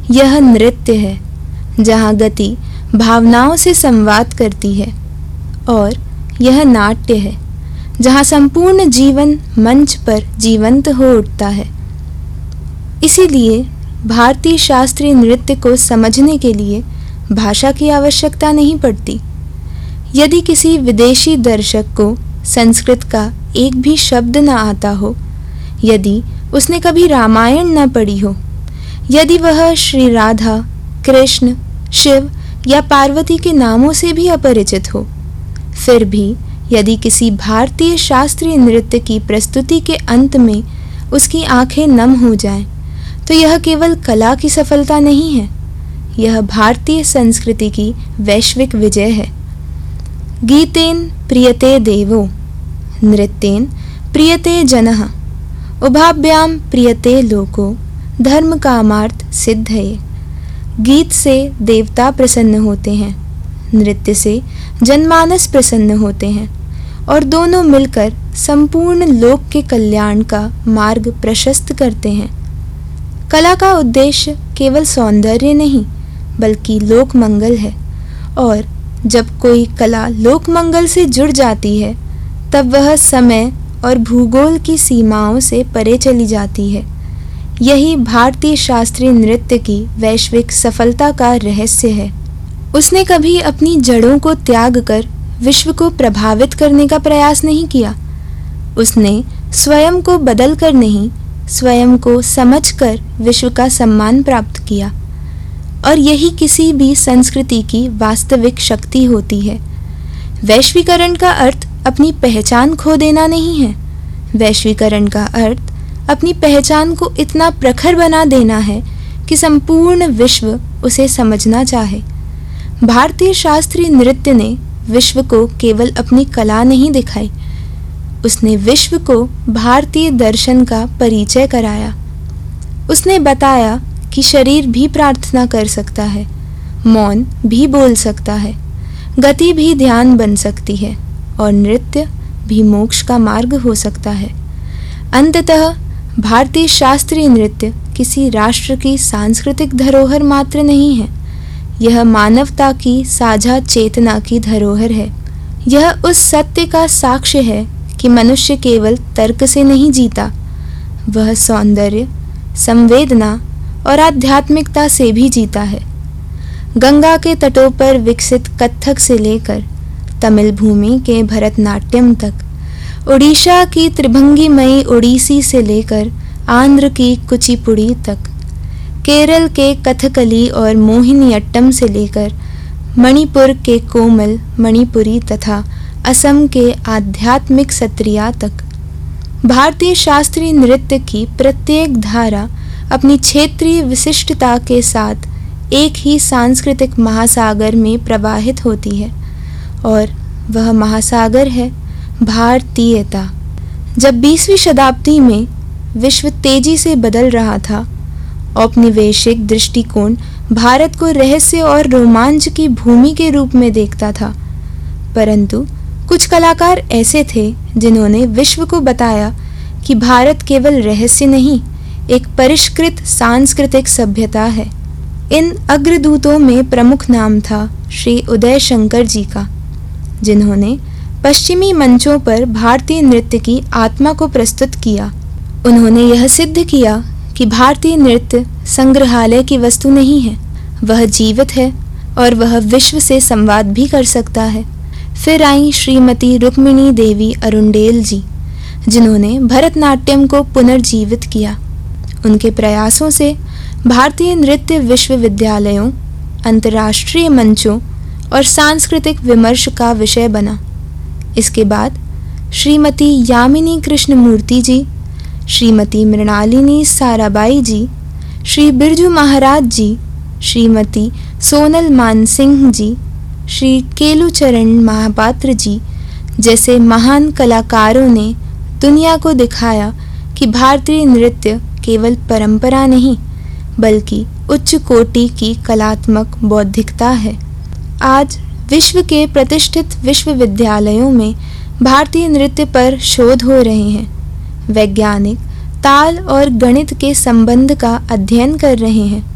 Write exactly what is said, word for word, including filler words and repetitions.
यह नृत्य है जहाँ गति भावनाओं से संवाद करती है, और यह नाट्य है जहाँ संपूर्ण जीवन मंच पर जीवंत हो उठता है। इसीलिए भारतीय शास्त्रीय नृत्य को समझने के लिए भाषा की आवश्यकता नहीं पड़ती। यदि किसी विदेशी दर्शक को संस्कृत का एक भी शब्द न आता हो, यदि उसने कभी रामायण न पढ़ी हो, यदि वह श्री राधा, कृष्ण, शिव या पार्वती के नामों से भी अपरिचित हो, फिर भी यदि किसी भारतीय शास्त्रीय नृत्य की प्रस्तुति के अंत में उसकी आंखें नम हो जाएं, तो यह केवल कला की सफलता नहीं है, यह भारतीय संस्कृति की वैश्विक विजय है। गीतेन प्रियते देवो, नृत्येन प्रियते जनः, उभाभ्यां प्रियते लोको, धर्म कामार्थ सिद्धये। गीत से देवता प्रसन्न होते हैं, नृत्य से जनमानस प्रसन्न होते हैं, और दोनों मिलकर संपूर्ण लोक के कल्याण का मार्ग प्रशस्त करते हैं। कला का उद्देश्य केवल सौंदर्य नहीं बल्कि लोक मंगल है, और जब कोई कला लोक मंगल से जुड़ जाती है तब वह समय और भूगोल की सीमाओं से परे चली जाती है। यही भारतीय शास्त्रीय नृत्य की वैश्विक सफलता का रहस्य है। उसने कभी अपनी जड़ों को त्याग कर विश्व को प्रभावित करने का प्रयास नहीं किया। उसने स्वयं को बदल कर नहीं, स्वयं को समझकर विश्व का सम्मान प्राप्त किया, और यही किसी भी संस्कृति की वास्तविक शक्ति होती है। वैश्वीकरण का अर्थ अपनी पहचान खो देना नहीं है। वैश्वीकरण का अर्थ अपनी पहचान को इतना प्रखर बना देना है कि संपूर्ण विश्व उसे समझना चाहे। भारतीय शास्त्रीय नृत्य ने विश्व को केवल अपनी कला नहीं दिखाई, उसने विश्व को भारतीय दर्शन का परिचय कराया। उसने बताया कि शरीर भी प्रार्थना कर सकता है, मौन भी बोल सकता है, गति भी ध्यान बन सकती है, और नृत्य भी मोक्ष का मार्ग हो सकता है। अंततः भारतीय शास्त्रीय नृत्य किसी राष्ट्र की सांस्कृतिक धरोहर मात्र नहीं है, यह मानवता की साझा चेतना की धरोहर है। यह उस सत्य का साक्ष्य है कि मनुष्य केवल तर्क से नहीं जीता, वह सौंदर्य, संवेदना और आध्यात्मिकता से भी जीता है। गंगा के तटों पर विकसित कत्थक से लेकर तमिल भूमि के भरतनाट्यम तक, उड़ीसा की त्रिभंगीमयी ओडिसी से लेकर आंध्र की कुचिपुड़ी तक, केरल के कथकली और मोहिनीअट्टम से लेकर मणिपुर के कोमल मणिपुरी तथा असम के आध्यात्मिक सत्रिया तक, भारतीय शास्त्रीय नृत्य की प्रत्येक धारा अपनी क्षेत्रीय विशिष्टता के साथ एक ही सांस्कृतिक महासागर में प्रवाहित होती है, और वह महासागर है भारतीयता। जब बीसवीं शताब्दी में विश्व तेजी से बदल रहा था, औपनिवेशिक दृष्टिकोण भारत को रहस्य और रोमांच की भूमि के रूप में देखता था, परंतु कुछ कलाकार ऐसे थे जिन्होंने विश्व को बताया कि भारत केवल रहस्य नहीं, एक परिष्कृत सांस्कृतिक सभ्यता है। इन अग्रदूतों में प्रमुख नाम था श्री उदय शंकर जी का, जिन्होंने पश्चिमी मंचों पर भारतीय नृत्य की आत्मा को प्रस्तुत किया। उन्होंने यह सिद्ध किया कि भारतीय नृत्य संग्रहालय की वस्तु नहीं है, वह जीवित है और वह विश्व से संवाद भी कर सकता है। फिर आई श्रीमती रुक्मिणी देवी अरुंडेल जी, जिन्होंने भरतनाट्यम को पुनर्जीवित किया। उनके प्रयासों से भारतीय नृत्य विश्वविद्यालयों, अंतर्राष्ट्रीय मंचों और सांस्कृतिक विमर्श का विषय बना। इसके बाद श्रीमती यामिनी कृष्णमूर्ति जी, श्रीमती मृणालिनी साराबाई जी, श्री बिरजू महाराज जी, श्रीमती सोनल मानसिंह जी, श्री केलुचरण महापात्र जी जैसे महान कलाकारों ने दुनिया को दिखाया कि भारतीय नृत्य केवल परंपरा नहीं बल्कि उच्च कोटि की कलात्मक बौद्धिकता है। आज विश्व के प्रतिष्ठित विश्वविद्यालयों में भारतीय नृत्य पर शोध हो रहे हैं। वैज्ञानिक ताल और गणित के संबंध का अध्ययन कर रहे हैं